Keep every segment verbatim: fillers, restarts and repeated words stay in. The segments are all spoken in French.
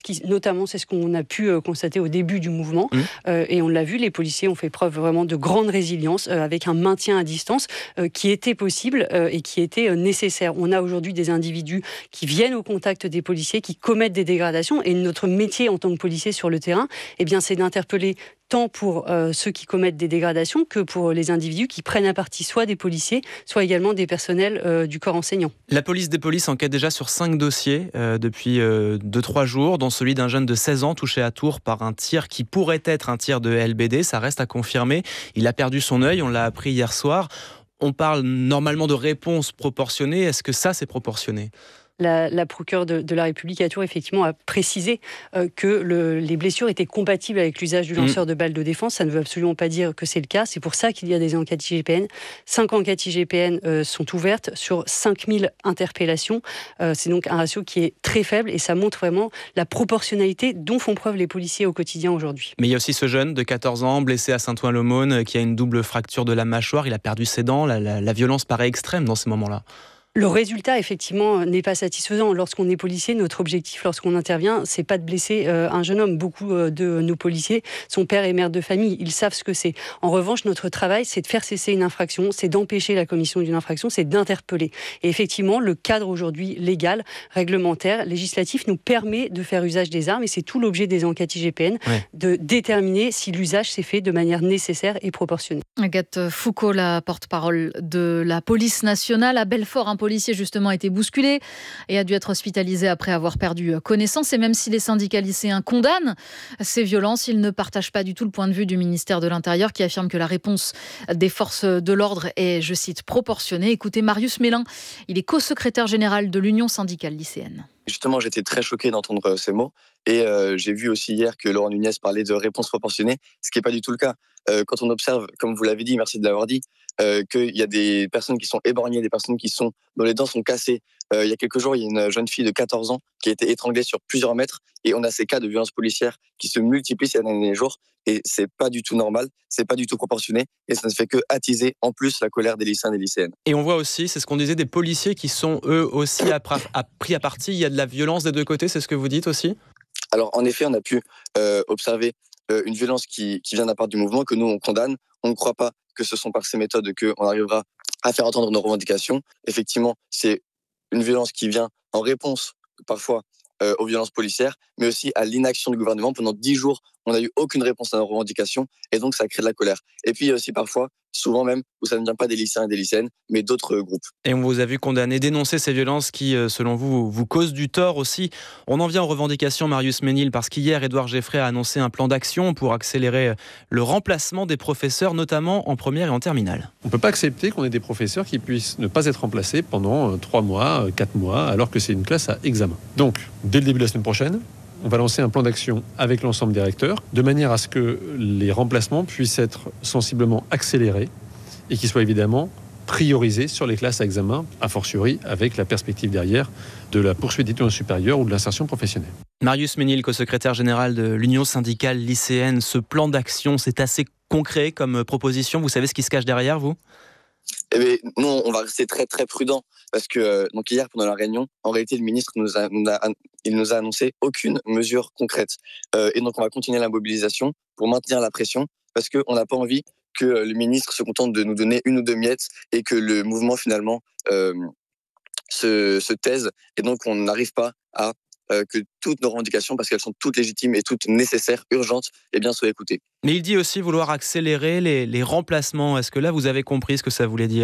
Qui, notamment, c'est ce qu'on a pu euh, constater au début du mouvement. Mmh. Euh, et on l'a vu, les policiers ont fait preuve vraiment de grande résilience euh, avec un maintien à distance euh, qui était possible euh, et qui était euh, nécessaire. On a aujourd'hui des individus qui viennent au contact des policiers, qui commettent des dégradations. Et notre métier en tant que policier sur le terrain, eh bien, c'est d'interpeller tant pour euh, ceux qui commettent des dégradations que pour les individus qui prennent à partie soit des policiers, soit également des personnels euh, du corps enseignant. La police des polices enquête déjà sur cinq dossiers euh, depuis euh, deux trois jours, dont celui d'un jeune de seize ans touché à Tours par un tir qui pourrait être un tir de L B D. Ça reste à confirmer. Il a perdu son œil, on l'a appris hier soir. On parle normalement de réponse proportionnée. Est-ce que ça, c'est proportionné ? La, la procureure de, de la République à Tours, effectivement, a précisé euh, que le, les blessures étaient compatibles avec l'usage du lanceur mmh. de balles de défense. Ça ne veut absolument pas dire que c'est le cas. C'est pour ça qu'il y a des enquêtes I G P N. Cinq enquêtes I G P N euh, sont ouvertes sur cinq mille interpellations. Euh, c'est donc un ratio qui est très faible et ça montre vraiment la proportionnalité dont font preuve les policiers au quotidien aujourd'hui. Mais il y a aussi ce jeune de quatorze ans, blessé à Saint-Ouen-l'Aumône, qui a une double fracture de la mâchoire. Il a perdu ses dents. La, la, la violence paraît extrême dans ces moments-là. Le résultat, effectivement, n'est pas satisfaisant. Lorsqu'on est policier, notre objectif, lorsqu'on intervient, c'est pas de blesser euh, un jeune homme. Beaucoup euh, de nos policiers sont pères et mères de famille. Ils savent ce que c'est. En revanche, notre travail, c'est de faire cesser une infraction, c'est d'empêcher la commission d'une infraction, c'est d'interpeller. Et effectivement, le cadre aujourd'hui légal, réglementaire, législatif, nous permet de faire usage des armes. Et c'est tout l'objet des enquêtes I G P N, ouais. de déterminer si l'usage s'est fait de manière nécessaire et proportionnée. Agathe Foucault, la porte-parole de la police nationale à Belfort, un policier justement a été bousculé et a dû être hospitalisé après avoir perdu connaissance. Et même si les syndicats lycéens condamnent ces violences, ils ne partagent pas du tout le point de vue du ministère de l'Intérieur qui affirme que la réponse des forces de l'ordre est, je cite, proportionnée. Écoutez Marius Mélin, il est co-secrétaire général de l'Union syndicale lycéenne. Justement, j'étais très choqué d'entendre ces mots et euh, j'ai vu aussi hier que Laurent Nunez parlait de réponse proportionnée, ce qui n'est pas du tout le cas. Euh, quand on observe, comme vous l'avez dit, merci de l'avoir dit, euh, qu'il y a des personnes qui sont éborgnées, des personnes qui sont, dont les dents sont cassées. Euh, il y a quelques jours, il y a une jeune fille de quatorze ans qui a été étranglée sur plusieurs mètres et on a ces cas de violences policières qui se multiplient ces derniers jours et c'est pas du tout normal, c'est pas du tout proportionné et ça ne fait que attiser en plus la colère des lycéens et des lycéennes. Et on voit aussi, c'est ce qu'on disait, des policiers qui sont eux aussi pris à partie. Il y a de la violence des deux côtés, c'est ce que vous dites aussi ? Alors en effet, on a pu euh, observer euh, une violence qui, qui vient d'un part du mouvement que nous on condamne. On ne croit pas que ce sont par ces méthodes qu'on arrivera à faire entendre nos revendications. Effectivement, c'est une violence qui vient en réponse parfois euh, aux violences policières, mais aussi à l'inaction du gouvernement. Pendant dix jours, on n'a eu aucune réponse à nos revendications et donc ça crée de la colère. Et puis il y a aussi parfois, souvent même, où ça ne vient pas des lycéens et des lycéennes, mais d'autres groupes. Et on vous a vu condamner, dénoncer ces violences qui, selon vous, vous causent du tort aussi. On en vient aux revendications, Marius Ménil, parce qu'hier, Édouard Geffray a annoncé un plan d'action pour accélérer le remplacement des professeurs, notamment en première et en terminale. On ne peut pas accepter qu'on ait des professeurs qui puissent ne pas être remplacés pendant trois mois, quatre mois, alors que c'est une classe à examen. Donc, dès le début de la semaine prochaine, on va lancer un plan d'action avec l'ensemble des recteurs, de manière à ce que les remplacements puissent être sensiblement accélérés et qu'ils soient évidemment priorisés sur les classes à examen, a fortiori avec la perspective derrière de la poursuite d'études supérieures ou de l'insertion professionnelle. Marius Ménil, co-secrétaire général de l'Union syndicale lycéenne, ce plan d'action, c'est assez concret comme proposition. Vous savez ce qui se cache derrière, vous ? Eh bien, nous, on va rester très très prudent parce que euh, donc hier pendant la réunion, en réalité, le ministre nous a, nous a, il nous a annoncé aucune mesure concrète euh, et donc on va continuer la mobilisation pour maintenir la pression parce que on n'a pas envie que le ministre se contente de nous donner une ou deux miettes et que le mouvement finalement euh, se, se taise et donc on n'arrive pas à euh, que toutes nos revendications, parce qu'elles sont toutes légitimes et toutes nécessaires, urgentes, eh bien, soient écoutées. Mais il dit aussi vouloir accélérer les, les remplacements. Est-ce que là, vous avez compris ce que ça voulait dire ?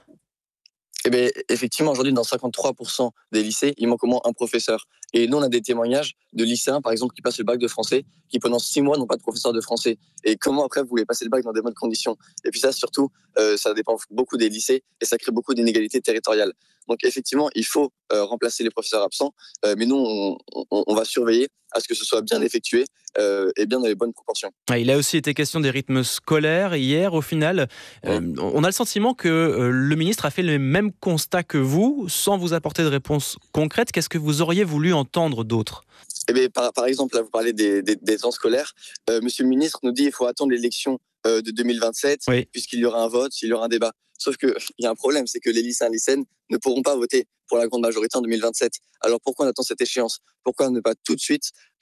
Eh bien, effectivement, aujourd'hui, dans cinquante-trois pour cent des lycées, il manque au moins un professeur. Et nous, on a des témoignages de lycéens, par exemple, qui passent le bac de français, qui pendant six mois n'ont pas de professeur de français. Et comment après vous voulez passer le bac dans des bonnes conditions ? Et puis ça, surtout, euh, ça dépend beaucoup des lycées et ça crée beaucoup d'inégalités territoriales. Donc effectivement, il faut euh, remplacer les professeurs absents, euh, mais nous, on, on, on va surveiller à ce que ce soit bien effectué euh, et bien dans les bonnes proportions. Il a aussi été question des rythmes scolaires. Hier, au final, euh, mmh. on a le sentiment que euh, le ministre a fait le même constat que vous, sans vous apporter de réponse concrète. Qu'est-ce que vous auriez voulu entendre d'autre ? Eh bien, par, par exemple, là, vous parlez des, des, des temps scolaires. Euh, Monsieur le ministre nous dit qu'il faut attendre l'élection euh, de deux mille vingt-sept, oui. puisqu'il y aura un vote, il y aura un débat. Sauf qu'il y a un problème, c'est que les lycéens et lycéennes ne pourront pas voter pour la grande majorité en deux mille vingt-sept. Alors pourquoi on attend cette échéance ? Pourquoi ne pas tout de suite